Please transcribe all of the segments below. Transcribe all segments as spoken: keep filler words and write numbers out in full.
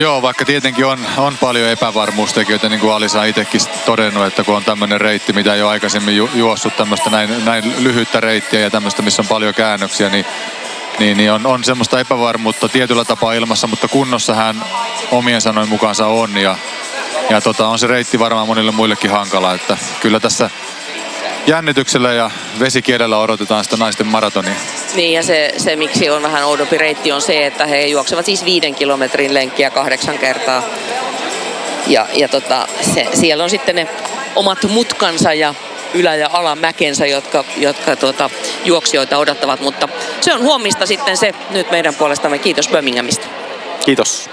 Joo, vaikka tietenkin on, on paljon epävarmuustekijöitä, niin kuin Alisa on itsekin todennut, että kun on tämmöinen reitti, mitä ei ole aikaisemmin ju, juossut tämmöistä näin, näin lyhyttä reittiä ja tämmöistä, missä on paljon käännöksiä, niin, niin, niin on, on semmoista epävarmuutta tietyllä tapaa ilmassa, mutta kunnossa hän omien sanojen mukaansa on ja, ja tota, on se reitti varmaan monille muillekin hankala, että kyllä tässä jännityksellä ja vesikielellä odotetaan sitä naisten maratonia. Niin ja se, se miksi on vähän oudompi reitti on se, että he juoksevat siis viiden kilometrin lenkkiä kahdeksan kertaa. Ja, ja tota, se, siellä on sitten ne omat mutkansa ja ylä- ja alamäkensä, jotka, jotka tota, juoksijoita odottavat. Mutta se on huomista sitten se nyt meidän puolestamme. Kiitos Birminghamista. Kiitos.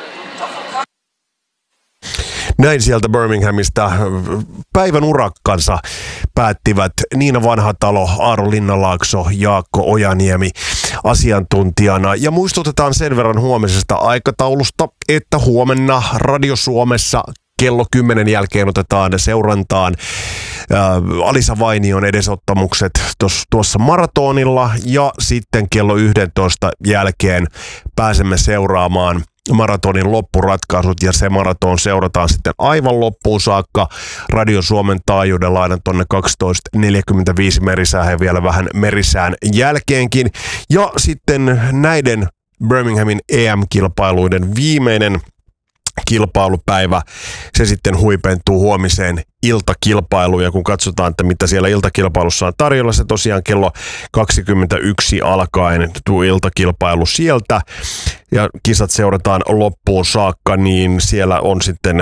Näin sieltä Birminghamista päivän urakkansa päättivät Niina Vanhatalo, Aaro Linnanlaakso, Jaakko Ojaniemi asiantuntijana. Ja muistutetaan sen verran huomisesta aikataulusta, että huomenna Radio Suomessa kello kymmenen jälkeen otetaan seurantaan ää, Alisa Vainion edesottamukset tos, tuossa maratonilla ja sitten kello yhdentoista jälkeen pääsemme seuraamaan maratonin loppuratkaisut ja se maraton seurataan sitten aivan loppuun saakka Radio Suomen taajuudella aina tuonne kaksitoista neljäkymmentäviisi merisään ja vielä vähän merisään jälkeenkin. Ja sitten näiden Birminghamin E M-kilpailuiden viimeinen kilpailupäivä, se sitten huipentuu huomiseen iltakilpailuun ja kun katsotaan, että mitä siellä iltakilpailussa on tarjolla, se tosiaan kello kaksikymmentäyksi alkaen tuo iltakilpailu sieltä ja kisat seurataan loppuun saakka, niin siellä on sitten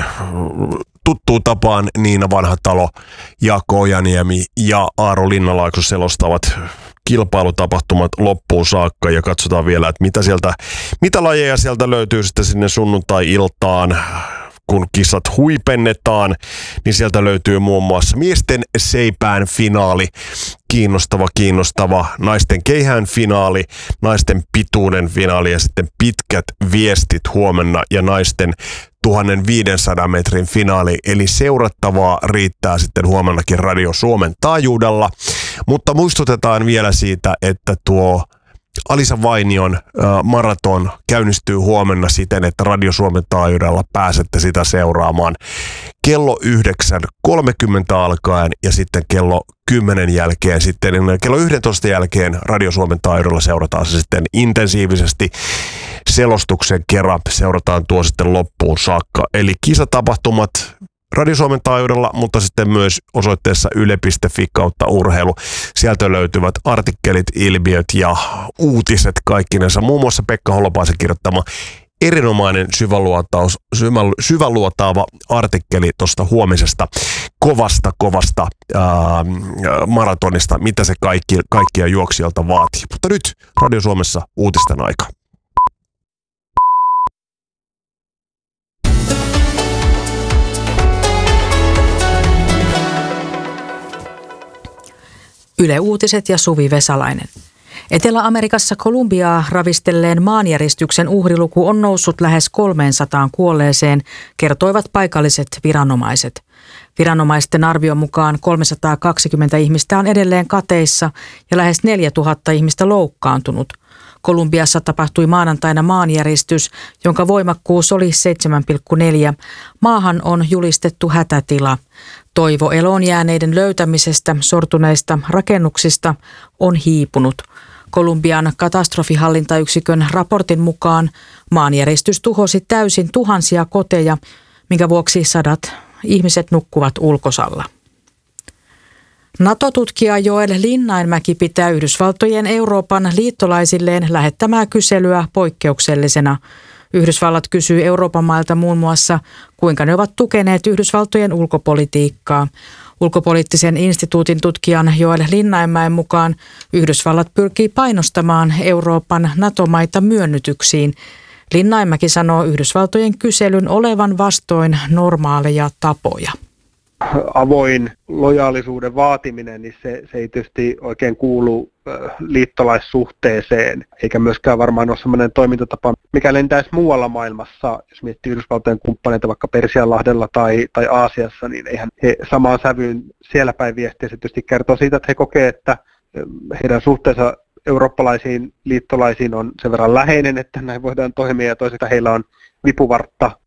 tuttuun tapaan Niina Vanhatalo, Jaakko Ojaniemi ja Aaro Linnanlaakso selostavat kilpailutapahtumat loppuun saakka ja katsotaan vielä, että mitä sieltä, mitä lajeja sieltä löytyy sitten sinne sunnuntai-iltaan, kun kisat huipennetaan, niin sieltä löytyy muun muassa miesten seipään finaali, kiinnostava, kiinnostava, naisten keihään finaali, naisten pituuden finaali ja sitten pitkät viestit huomenna ja naisten tuhatviisisataa metrin finaali, eli seurattavaa riittää sitten huomennakin Radio Suomen taajuudella, mutta muistutetaan vielä siitä, että tuo Alisa Vainion äh, maraton käynnistyy huomenna siten, että Radio Suomen taajuudella pääsette sitä seuraamaan kello yhdeksän kolmekymmentä alkaen ja sitten kello kymmenen jälkeen, sitten kello yhdentoista jälkeen Radio Suomen taajuudella seurataan se sitten intensiivisesti selostuksen kerran, seurataan tuo sitten loppuun saakka. Eli kisatapahtumat Radio Suomen taajuudella, mutta sitten myös osoitteessa yle piste fi kautta urheilu. Sieltä löytyvät artikkelit, ilmiöt ja uutiset kaikkinensa. Muun muassa Pekka Holopaisen kirjoittama erinomainen syväluotaus, syväluotaava artikkeli tuosta huomisesta kovasta, kovasta ää, maratonista, mitä se kaikki, kaikkia juoksijoilta vaatii. Mutta nyt Radio Suomessa uutisten aika. Yle Uutiset ja Suvi Vesalainen. Etelä-Amerikassa Kolumbiaa ravistelleen maanjäristyksen uhriluku on noussut lähes kolmeensataan kuolleeseen, kertoivat paikalliset viranomaiset. Viranomaisten arvion mukaan kolmesataakaksikymmentä ihmistä on edelleen kateissa ja lähes neljätuhatta ihmistä loukkaantunut. Kolumbiassa tapahtui maanantaina maanjäristys, jonka voimakkuus oli seitsemän pilkku neljä. Maahan on julistettu hätätila. Toivo eloon jääneiden löytämisestä sortuneista rakennuksista on hiipunut. Kolumbian katastrofihallintayksikön raportin mukaan maanjäristys tuhosi täysin tuhansia koteja, minkä vuoksi sadat ihmiset nukkuvat ulkosalla. NATO-tutkija Joel Linnainmäki pitää Yhdysvaltojen Euroopan liittolaisilleen lähettämää kyselyä poikkeuksellisena. Yhdysvallat kysyy Euroopan mailta muun muassa, kuinka ne ovat tukeneet Yhdysvaltojen ulkopolitiikkaa. Ulkopoliittisen instituutin tutkijan Joel Linnainmäen mukaan Yhdysvallat pyrkii painostamaan Euroopan NATO-maita myönnytyksiin. Linnainmäki sanoo Yhdysvaltojen kyselyn olevan vastoin normaaleja tapoja. Avoin lojaalisuuden vaatiminen, niin se, se ei tietysti oikein kuulu liittolaissuhteeseen, eikä myöskään varmaan ole sellainen toimintatapa, mikä lentäisi muualla maailmassa, jos miettii Yhdysvaltojen kumppaneita vaikka Persianlahdella tai, tai Aasiassa, niin eihän he samaan sävyyn siellä päin viestiä. Se tietysti kertoo siitä, että he kokee, että heidän suhteensa eurooppalaisiin liittolaisiin on sen verran läheinen, että näin voidaan toimia, ja toisaalta heillä on vipuvartta